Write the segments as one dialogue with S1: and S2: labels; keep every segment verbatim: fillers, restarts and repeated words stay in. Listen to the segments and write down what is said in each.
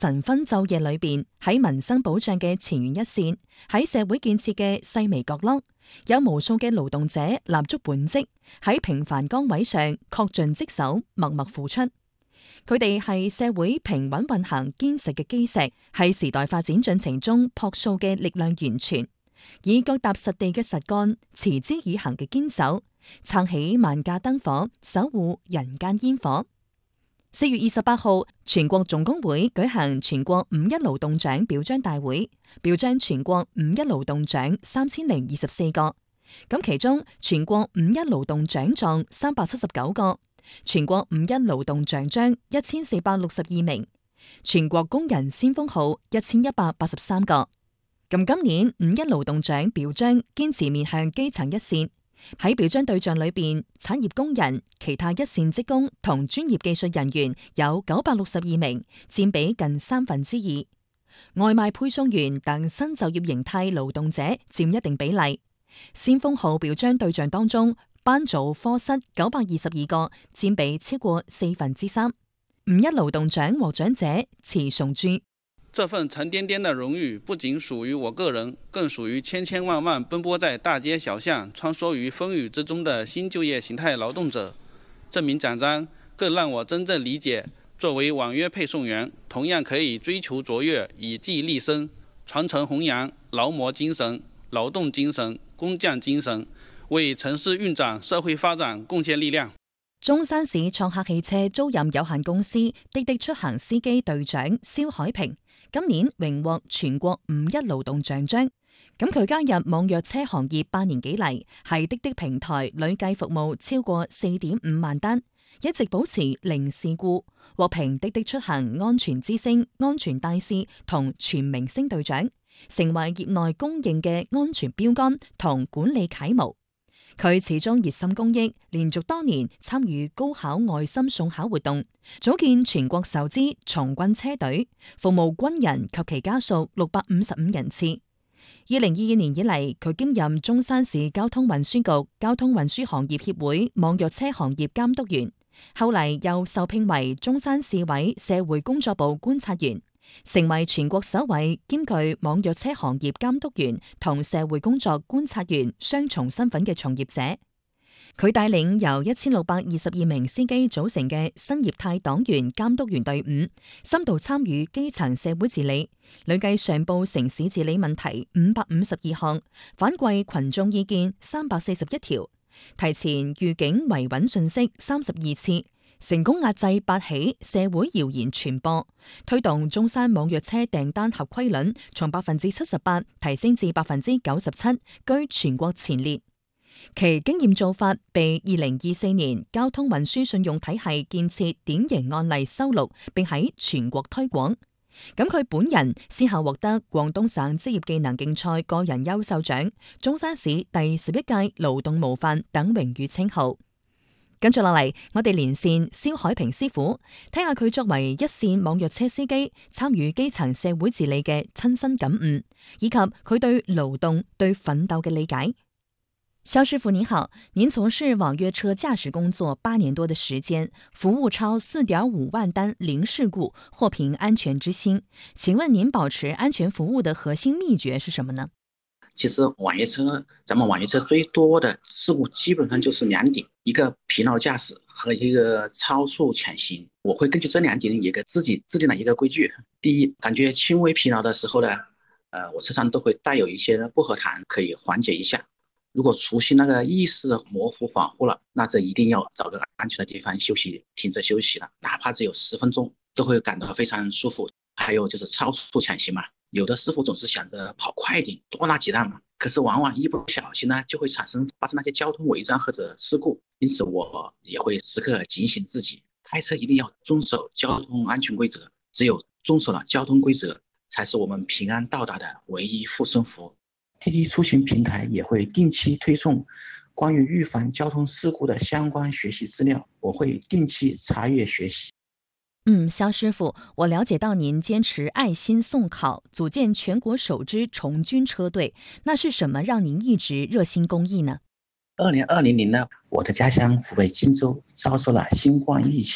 S1: 晨昏晝夜裏邊，喺民生保障嘅前沿一線，喺社會建設嘅細微角落，有無數嘅勞動者立足本職，喺平凡崗位上恪盡職守，默默付出。佢哋係社會平穩運行堅實嘅基石，係時代發展進程中樸素嘅力量源泉，以腳踏實地嘅實幹、持之以恆嘅堅守，撐起萬家燈火，守護人間煙火。四月二十八號，全國總工會舉行全國五一勞動獎表彰大會，表彰全國五一勞動獎三千零二十四個。咁其中全國五一勞動獎狀三百七十九個，全國五一勞動獎章一千四百六十二名，全國工人先鋒號一千一百八十三個。咁今年五一勞動獎表彰堅持面向基層一線。喺表彰對象裏邊，產業工人、其他一線職工同專業技術人員有九百六十二名，佔比近三分之二。外賣配送員等新就業形態勞動者佔一定比例。先鋒號表彰對象當中，班組科室九百二十二個，佔比超過四分之三。五一勞動獎獲獎者池崇珠。
S2: 這份沉甸甸的榮譽不僅屬於我個人，更屬於千千萬萬奔波在大街小巷、穿梭於風雨之中的新就業形態勞動者。這名獎章更讓我真正理解，作為網約配送員，同樣可以追求卓越，以技立身，傳承弘揚勞模精神、勞動精神、工匠精神，為城市運展、社會發展貢獻力量。
S1: 中山市創客汽車租賃有限公司滴滴出行司機隊長蕭海平，今年榮獲全國五一勞動獎章。咁佢加入網約車行業八年幾嚟，喺滴滴平台累計服務超過四點五萬單，一直保持零事故，獲評滴滴出行安全之星、安全大使同全明星隊長，成為業內公認嘅安全標杆同管理楷模。佢始終熱心公益，連續多年參與高考愛心送考活動，組建全國首支從軍車隊，服務軍人及其家屬六百五十五人次。二零二二年以嚟，佢兼任中山市交通運輸局交通運輸行業協會網約車行業監督員，後嚟又受聘為中山市委社會工作部觀察員，成為全國首位兼具網約車行業監督員同社會工作觀察員雙重身份嘅從業者。佢帶領由一千六百二十二名司機組成嘅新業態黨員監督員隊伍，深度參與基層社會治理，累計上報城市治理問題五百五十二項，反饋群眾意見三百四十一條，提前預警維穩信息三十二次，成功壓制八起社會謠言傳播，推動中山網約車訂單合規率從百分之七十八提升至百分之九十七，居全國前列。其經驗做法被二零二四年交通運輸信用體系建設典型案例收錄，並喺全國推廣。咁佢本人先後獲得廣東省職業技能競賽個人優秀獎、中山市第十一屆勞動模範等榮譽稱號。跟住落嚟，我哋連線蕭海平師傅，睇下佢作為一線網約車司機，參與基層社會治理嘅親身感悟，以及佢對勞動、對奮鬥嘅理解。蕭師傅您好，您從事網約車駕駛工作八年多的時間，服務超四點五萬單零事故，獲評安全之星。請問您保持安全服務的核心秘訣是什麼呢？
S3: 其實網約車，咱們網約車最多的事故基本上就是兩點，一個疲勞駕駛和一個超速潛行。我會根據這兩點一個自己制定了一個規矩。第一，感覺輕微疲勞的時候呢，呃，我車上都會帶有一些薄荷糖，可以緩解一下。如果出現那個意識模糊恍惚了，那這一定要找個安全的地方休息，停車休息了，哪怕只有十分鐘，都會感到非常舒服。還有就是超速潛行嘛，有的師傅總是想着跑快一點，多拿幾單嘛，可是往往一不小心呢，就會產生發生那些交通違章或者事故。因此我也會時刻警醒自己，開車一定要遵守交通安全規則，只有遵守了交通規則，才是我們平安到達的唯一護身符。滴滴出行平台也會定期推送關於預防交通事故的相關學習資料，我會定期查閱學習。
S1: 嗯，蕭師傅，我了解到您堅持愛心送考，組建全國首支從軍車隊，那是什麼讓您一直熱心公益呢？
S3: 二零二零年呢，我的家鄉湖北荊州遭受了新冠疫情，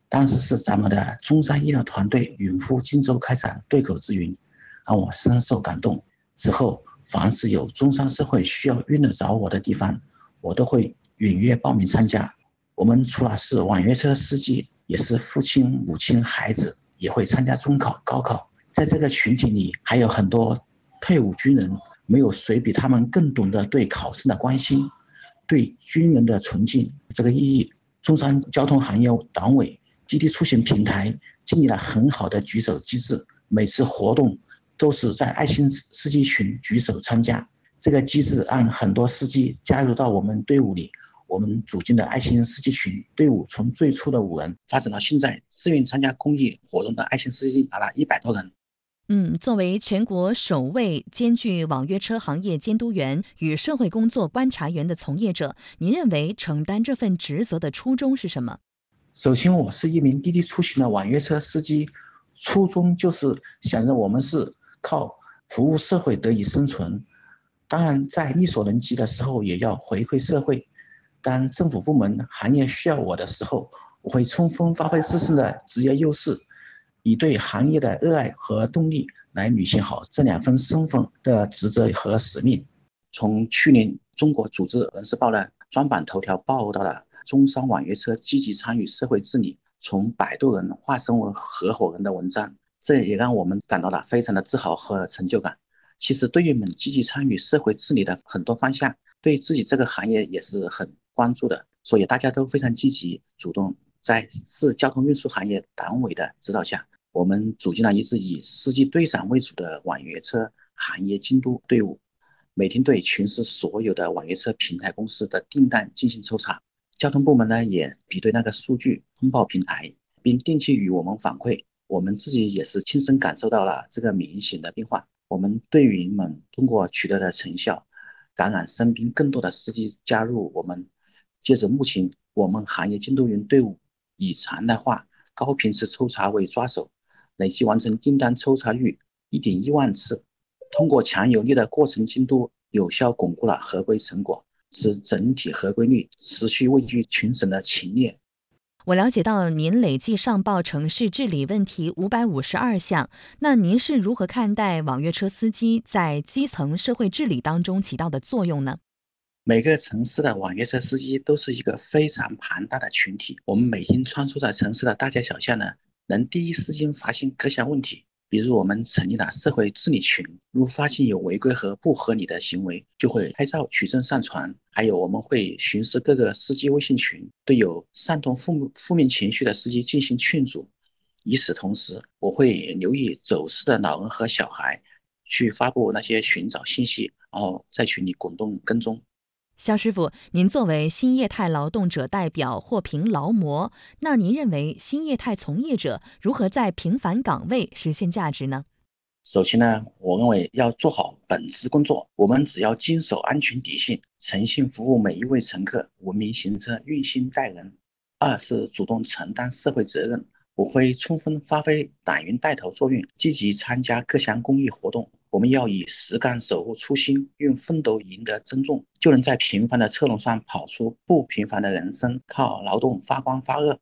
S3: 当时是咱们的中山医疗团队远赴荆州开展对口咨询，让我深受感动。此后，凡是有中山社会需要用得着我的地方，我都会踊跃报名参加。我们除了是网约车司机，也是父亲、母亲、孩子，也会参加中考、高考。在这个群体里，还有很多退伍军人，没有谁比他们更懂得对考生的关心，对军人的崇敬这个意义。中山交通行业党委滴滴出行平台建立了很好的举手机制，每次活动都是在爱心司机群举手参加。这个机制让很多司机加入到我们队伍里，我们组建的爱心司机群队伍从最初的五人发展到现在，自愿参加公益活动的爱心司机达了一百多人。
S1: 嗯，作为全国首位兼具网约车行业监督员与社会工作观察员的从业者，您认为承担这份职责的初衷是什么？
S3: 首先，我是一名滴滴出行的网约车司机，初衷就是想着我们是靠服务社会得以生存，当然在力所能及的时候也要回馈社会。当政府部门行业需要我的时候，我会充分发挥自身的职业优势，以对行业的热爱和动力来履行好这两份身份的职责和使命。从去年中国组织人事报的专版头条报道了中山网约车积极参与社会治理，从摆渡人化身为合伙人的文章，这也让我们感到了非常的自豪和成就感。其实队员们积极参与社会治理的很多方向，对自己这个行业也是很关注的，所以大家都非常积极主动。在市交通运输行业党委的指导下，我们组建了一支以司机队长为主的网约车行业监督队伍，每天对全市所有的网约车平台公司的订单进行抽查。交通部门呢也比对那个数据通报平台，并定期与我们反馈。我们自己也是亲身感受到了这个明显的变化。我们队员们通过取得的成效，感染身边更多的司机加入我们。截止目前，我们行业监督员队伍以常态化、高频次抽查为抓手，累计完成订单抽查率 一点一万次。通过强有力的过程监督，有效巩固了合规成果，使整体合规率持续位居全省的前列。
S1: 我了解到您累计上报城市治理问题五百五十二项，那您是如何看待网约车司机在基层社会治理当中起到的作用呢？
S3: 每个城市的网约车司机都是一个非常庞大的群体，我们每天穿梭在城市的大街小巷呢，能第一时间发现各项问题。比如我们成立了社会治理群，如发现有违规和不合理的行为，就会拍照取证上传。还有我们会巡视各个司机微信群，对有煽动负负面情绪的司机进行劝阻。与此同时，我会留意走失的老人和小孩，去发布那些寻找信息，然后在群里滚动跟踪。
S1: 肖师傅，您作为新业态劳动者代表获评劳模，那您认为新业态从业者如何在平凡岗位实现价值呢？
S3: 首先呢，我认为要做好本职工作，我们只要坚守安全底线，诚信服务每一位乘客，文明行车，用心待人。二是主动承担社会责任，我会充分发挥党员带头作用，积极参加各项公益活动。我们要以实干守护初心，用奋斗赢得尊重，就能在平凡的车龙上跑出不平凡的人生，靠劳动发光发热。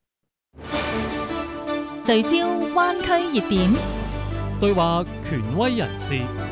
S1: 聚焦灣區熱點，
S4: 對話權威人士。